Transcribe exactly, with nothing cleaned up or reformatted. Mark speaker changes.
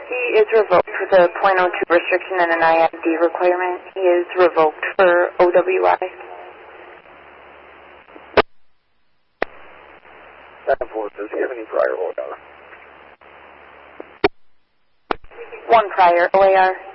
Speaker 1: He is revoked for the point oh two restriction and an I M D requirement. He is revoked for O W I.
Speaker 2: That four, does he have any prior O A R?
Speaker 1: One prior O A R.